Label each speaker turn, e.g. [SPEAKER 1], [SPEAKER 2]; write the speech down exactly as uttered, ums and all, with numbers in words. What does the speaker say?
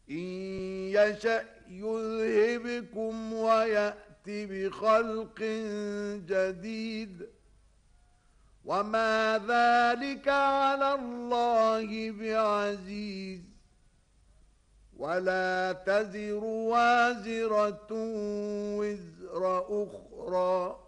[SPEAKER 1] إن يشأ يذهبكم ويأت بخلق جديد وما ذلك على الله بعزيز ولا تزر وازرة وزر أخرى